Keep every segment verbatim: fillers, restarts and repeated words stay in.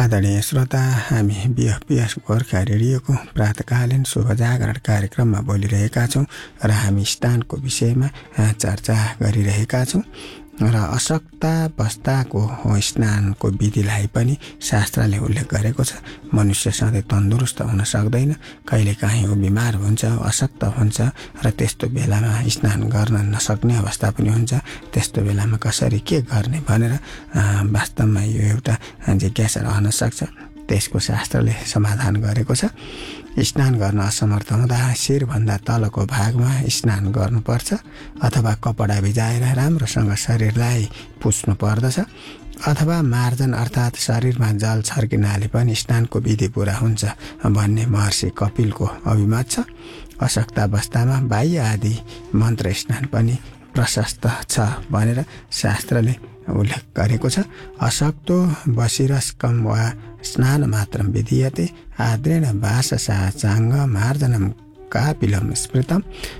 आदरणीय श्रोता, हामी बिएफपिएस गोर्खा रेडियोको प्रातकालीन शुभ जागरण कार्यक्रममा बोलिरहेका छौँ र हामी स्नानको विषयमा चर्चा गरिरहेका छौँ र अशक्तावस्थाको स्नानको विधिलाई पनि शास्त्रले उल्लेख गरेको छ। मनुष्य सधैँ तन्दुरुस्त हुन सक्दैन, कहिलेकाहीँ ऊ बिमार हुन्छ, अशक्त हुन्छ र त्यस्तो बेलामा स्नान गर्न नसक्ने अवस्था पनि हुन्छ। त्यस्तो बेलामा कसरी के गर्ने भनेर वास्तवमा यो एउटा जिज्ञासा रहन सक्छ। त्यसको शास्त्रले समाधान गरेको छ। स्नान गर्न असमर्थ हुँदा शिरभन्दा तलको भागमा स्नान गर्नुपर्छ अथवा कपडा भिजाएर राम्रोसँग शरीरलाई पुस्नु पर्दछ अथवा मार्जन अर्थात् शरीरमा जल छर्किनाले पनि स्नानको विधि पुरा हुन्छ भन्ने महर्षि कपिलको अभिमत छ। अशक्तावस्थामा बाह्य आदि मन्त्र स्नान पनि प्रशस्त छ भनेर शास्त्रले उल्लेख गरेको छ। अशक्तो बसिरस्कम वा स्नान मात्रम विधीयते आद्रेण वाससा चाङ्ग मार्जनम कापिलम स्मृतम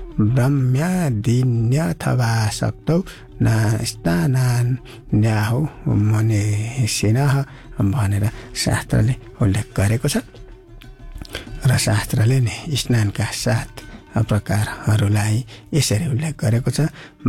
ब्रह्म्यादिन्यथवा शक्तौ न स्नानान्याहु मनीषिणः भनेर शास्त्रले उल्लेख गरेको छ। र शास्त्रले नै स्नानका साथ प्रकारहरूलाई यसरी उल्लेख गरेको छ।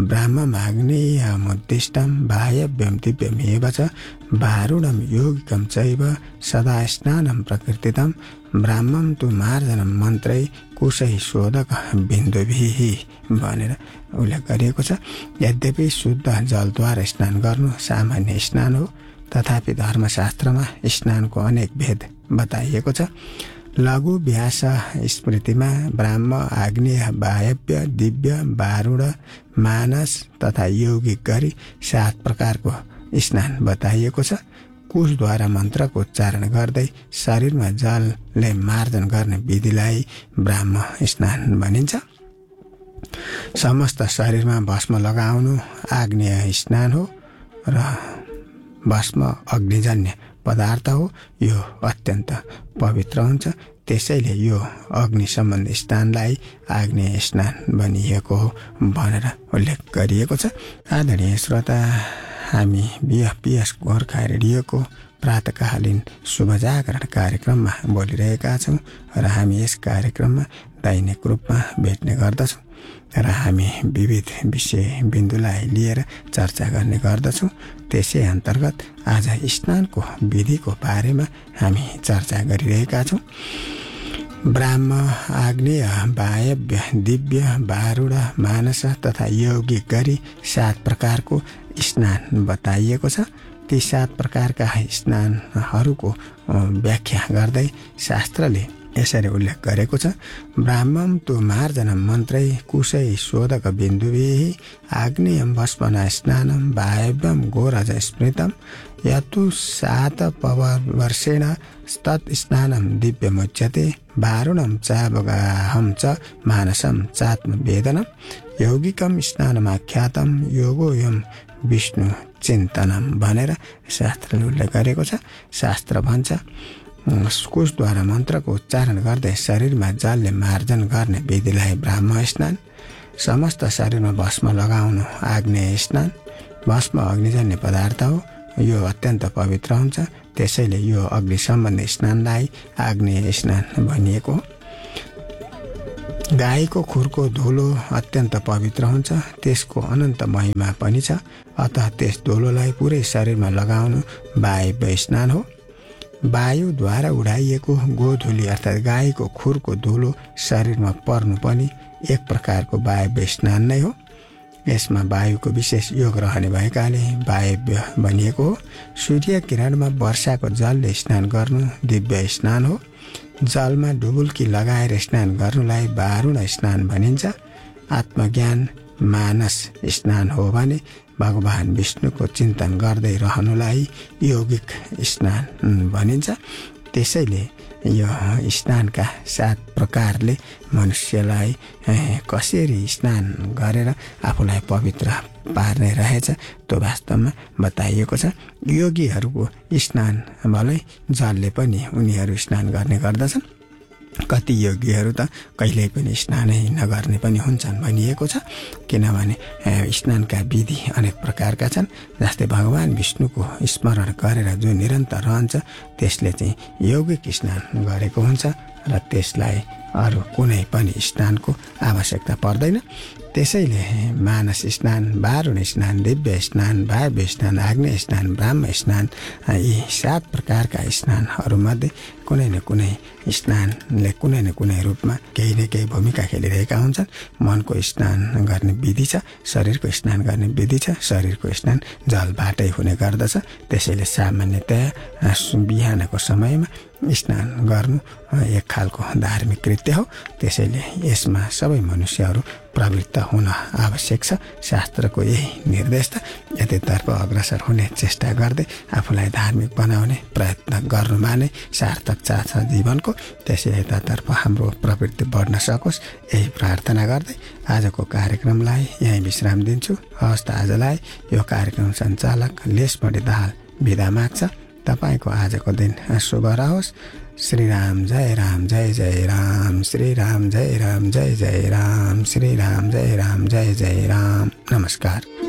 ब्राह्ममाग्नेयमुद्दिष्टं बाह्यव्यं दिव्यमेव च वारुणं योगिकं चैव सदा स्नानं प्रकृतितं ब्राह्मं तु मार्जनं मन्त्रै कुशै शोधक बिन्दुभिः भनेर उल्लेख गरिएको छ। यद्यपि शुद्ध जलद्वारा स्नान गर्नु सामान्य स्नान हो, तथापि धर्मशास्त्रमा स्नानको अनेक भेद बताइएको छ। लघु व्यास स्मृतिमा ब्राह्म, आग्नेय, वायव्य, दिव्य, वारुण, मानस तथा यौगिक गरी सात प्रकारको स्नान बताइएको छ। कुशद्वारा मन्त्रको उच्चारण गर्दै शरीरमा जलले मार्जन गर्ने विधिलाई ब्राह्म स्नान भनिन्छ। समस्त शरीरमा भस्म लगाउनु आग्नेय स्नान हो र भस्म अग्निजन्य पदार्थ हो। यो अत्यन्त पवित्र हुन्छ, त्यसैले यो अग्नि सम्बन्धी स्नानलाई आग्नेय स्नान भनिएको हो भनेर उल्लेख गरिएको छ। आदरणीय श्रोता, हामी बिएफपिएस गोर्खा रेडियोको प्रातकालीन शुभ जागरण कार्यक्रममा बोलिरहेका छौँ र हामी यस कार्यक्रममा दैनिक रूपमा भेट्ने गर्दछौँ र हामी विविध विषय बिन्दुलाई लिएर चर्चा गर्ने गर्दछौँ। त्यसै अन्तर्गत आज स्नानको विधिको बारेमा हामी चर्चा गरिरहेका छौँ। ब्राह्म, आग्नेय, वायव्य, दिव्य, वारुण, मानस तथा यौगिक गरी सात प्रकारको स्नान बताइएको छ। ती सात प्रकारका स्नानहरूको व्याख्या गर्दै शास्त्रले यसरी उल्लेख गरेको छ। ब्राह्मं तु मार्जनम मन्त्रै कुशै शोधक बिन्दुभिः आग्नेयं भस्मना स्नानं वायव्यं गोरज स्मृतं यतु सात पवर्षेण तत् स्नानं दिव्यमुच्यते वारुणं चावगाहं च मानसं चात्मवेदनं यौगिकं स्नानमाख्यातं योगोऽयं विष्णु चिन्तनम भनेर शास्त्रले उल्लेख गरेको छ। शास्त्र भन्छ कुशद्वारा मन्त्रको उच्चारण गर्दै शरीरमा जलले मार्जन गर्ने विधिलाई ब्राह्म स्नान, समस्त शरीरमा भस्म लगाउनु आग्नेय स्नान। भस्म अग्निजन्य पदार्थ हो, यो अत्यन्त पवित्र हुन्छ, त्यसैले यो अग्नि सम्बन्धी स्नानलाई आग्नेय स्नान भनिएको हो। गाईको खुरको धुलो अत्यन्त पवित्र हुन्छ, त्यसको अनन्त महिमा पनि छ, अतः त्यस धुलोलाई पुरै शरीरमा लगाउनु वायव्य स्नान हो। वायुद्वारा उडाइएको गोधुली अर्थात् गाईको खुरको धुलो शरीरमा पर्नु पनि एक प्रकारको वायव्य स्नान नै हो। यसमा वायुको विशेष योग रहने भएकाले वायव्य भनिएको हो। सूर्य किरणमा वर्षाको जलले स्नान गर्नु दिव्य स्नान हो। जलमा डुबुल्की लगाएर स्नान गर्नुलाई वारुण स्नान भनिन्छ। आत्मज्ञान मानस स्नान हो भने भगवान विष्णुको चिन्तन गर्दै रहनुलाई यौगिक स्नान भनिन्छ। त्यसैले यो स्नानका सात प्रकारले मनुष्यलाई कसरी स्नान गरेर आफूलाई पवित्र पार्ने रहेछ त्यो वास्तवमा बताइएको छ। योगीहरूको स्नान भलै जलले पनि उनीहरू स्नान गर्ने गर्दछन्। कति योगीहरू त कहिल्यै पनि स्नानै नगर्ने पनि हुन्छन् भनिएको छ। किनभने स्नानका विधि अनेक प्रकारका छन्। जस्तै भगवान विष्णुको स्मरण गरेर जो निरन्तर रहन्छ त्यसले चाहिँ यौगिक स्नान गरेको हुन्छ र त्यसलाई अरू कुनै पनि स्नानको आवश्यकता पर्दैन। त्यसैले मानस स्नान, वारुण स्नान, दिव्य स्नान, वायव्य स्नान, आग्नेय स्नान, ब्राह्म स्नान, यी सात प्रकारका स्नानहरूमध्ये कुनै न कुनै स्नानले कुनै न कुनै रूपमा केही न केही भूमिका खेलिरहेका हुन्छन्। मनको स्नान गर्ने विधि छ, शरीरको स्नान गर्ने विधि छ। शरीरको स्नान जलबाटै हुने गर्दछ। त्यसैले सामान्यतया बिहानको समयमा स्नान गर्नु एक खालको धार्मिक कृत्य हो। त्यसैले यसमा सबै मनुष्यहरू प्रवृत्त हुन आवश्यक छ। शास्त्रको यही निर्देश छ। यतितर्फ अग्रसर हुने चेष्टा गर्दै आफूलाई धार्मिक बनाउने प्रयत्न गर्नुमा नै सार्थकता छ जीवनको। त्यसैले यतातर्फ हाम्रो प्रवृत्ति बढ्न सकोस् यही प्रार्थना गर्दै आजको कार्यक्रमलाई यहीँ विश्राम दिन्छु। हवस् त आजलाई यो कार्यक्रम सञ्चालक लेसमणि दाहाल बिदा माग्छ। तपाईको आजको दिन शुभ रहोस्। श्री राम जय राम जय जय राम। श्री राम जय राम जय जय राम। श्री राम जय राम जय जय राम। नमस्कार।